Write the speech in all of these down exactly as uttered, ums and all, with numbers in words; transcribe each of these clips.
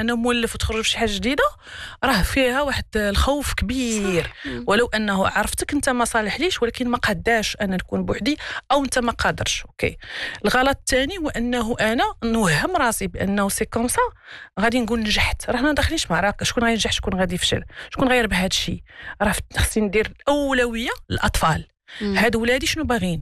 انه مولف وتخرج بشي حاجه جديده راه فيها واحد الخوف كبير. ولو انه عرفتك انت ما صالحليش ولكن ما قداش انا نكون بوحدي او انت ما قادرش. اوكي. الغلط الثاني هو انه انا نوهم راسي بانه سي كوم سا غادي نقول نجحت. رانا داخلينش معركه شكون غينجح شكون غادي يفشل شكون غيربح هذا الشيء. راه خصني ندير الاولويه للاطفال. هاد ولادي شنو باغيين؟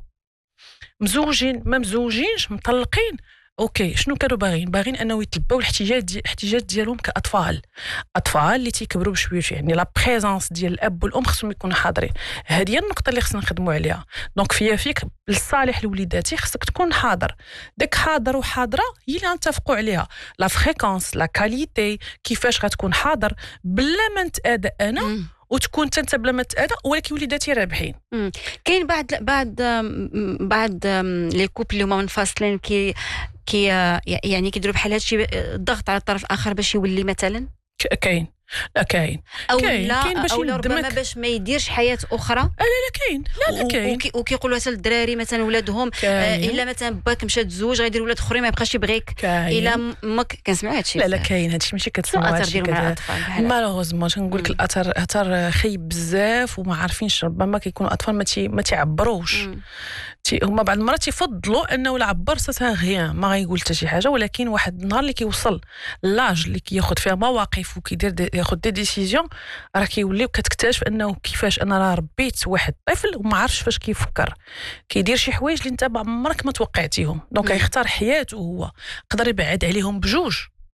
مزوجين ما مزوجينش مطلقين اوكي شنو كانوا باغيين؟ باغيين انه يتلبوا الاحتياجات دي الاحتياجات ديالهم كاطفال. اطفال اللي تيكبروا بشويه يعني لا بريزونس ديال الاب والام خصهم يكونوا حاضرين. هذه هي النقطه اللي خصنا نخدموا عليها. دونك فيا فيك للصالح لوليداتي خصك تكون حاضر. داك حاضر وحاضره هي اللي نتفقوا عليها. لا فريكونس لا كاليتي كيفاش غتكون حاضر بلا ما نتاذى انا مم. وتكون انت بلا ما تاذى ولكن وليداتي رابحين. كاين بعد بعد بعد لي كوبل اللي هما منفصلين كي كي يعني كيديروا بحال هادشي الضغط على الطرف الاخر باش يولي مثلا. كاين لا كاين او كاين لا كاين باش او ربما باش ما يديرش حياه اخرى. لا لا كاين لا لا كاين وكيقولوا حتى للدراري مثلا ولادهم آه الا مثلا باك مشى تزوج غيدير ولاد اخرين ما يبقاش يبغيك الا ماك كنسمعوا هادشي. لا لا كاين هادشي ماشي كتسمعوا هادشي مالوغوزمون تنقول لك الاثر اثر خايب بزاف وما عارفينش. ربما كيكونوا اطفال ما تي ما تعبروش. هما بعض المرات يفضلوا انه العبر سا غيان ما غايقول حتى شي حاجه ولكن واحد النهار اللي كيوصل لاج اللي كياخذ فيها مواقف وكيدير ياخذ دي ديسيزيون راه كيولي كتكتشف انه كيفاش انا راه ربيت واحد الطفل وما عارفش فاش كيفكر كيدير شي حوايج اللي انت عمرك ما توقعتيهم. دونك يختار حياته هو يقدر يبعد عليهم بجوج.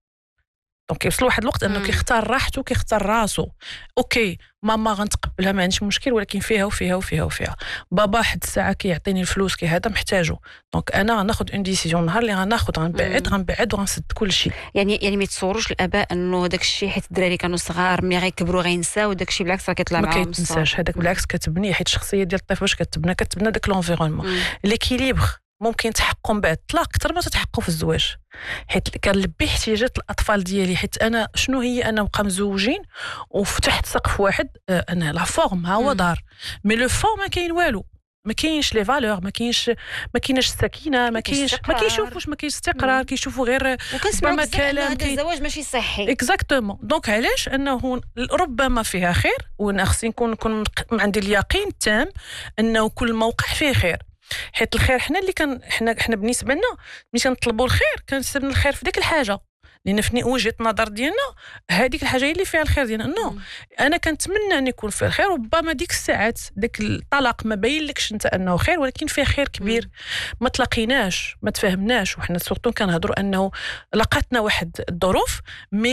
دونك يوصل واحد الوقت انه كيختار راحته كيختار راسو. اوكي ماما غنتقبلها ما عنديش مشكل ولكن فيها وفيها وفيها وفيها. بابا حد الساعه كيعطيني الفلوس كي هذا محتاجه. دونك انا غناخذ اون ديسيزيون النهار اللي غناخذ غنبعد غنبعد وغنسد كل شيء. يعني يعني ما يتصوروش الاباء انه داك الشيء حيت الدراري كانوا صغار ملي غيكبروا غينساو وداك الشيء بالعكس راه كيطلع معاهم. ما كيتنساش هذاك بالعكس كتبني حيت الشخصيه ديال الطفل واش كتبنى كتبنى داك لونفيرونمون. ليكيليبر ممكن تحققهم بعد الطلاق اكثر ما تتحققوا في الزواج حيت كنلبي احتياجات الاطفال ديالي. حيت انا شنو هي انا نبقى مزوجين وفتحت سقف واحد انا لا فورم ها هو دار مي لو فون ما كاين والو. ما كاينش لي فالور ما كاينش ما كاينش السكينه ما كاينش ما كيشوفوش ما كاينش استقرار كيشوفوا غير وكنسمعوا كلام هذا الزواج ماشي صحي. اكزاكتومون. دونك علاش انه ربما فيها خير وانا خصني نكون نكون عندي اليقين التام انه كل موقع فيه خير. حيت الخير حنا اللي كان حنا حنا بالنسبه لنا ملي كنطلبوا الخير كنستبدل الخير في ديك الحاجه لان في وجهه النظر ديالنا هذيك الحاجه هي اللي فيها الخير ديالنا. نو انا كنتمنى ان يكون فيها الخير ربما ديك الساعات داك الطلاق ما باين لكش انت انه خير ولكن فيه خير كبير. ما تلاقيناش ما تفاهمناش وحنا سورتو كنهضروا انه لقاتنا واحد الظروف